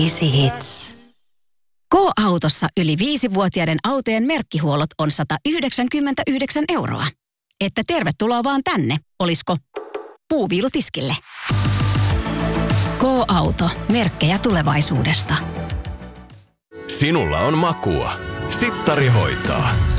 Easy Hits. K-autossa yli 5-vuotiaiden autojen merkkihuollot on 199 €. Että tervetuloa vaan tänne, olisko puuviilutiskille. K-auto, merkkejä tulevaisuudesta. Sinulla on makua. Sittari hoitaa.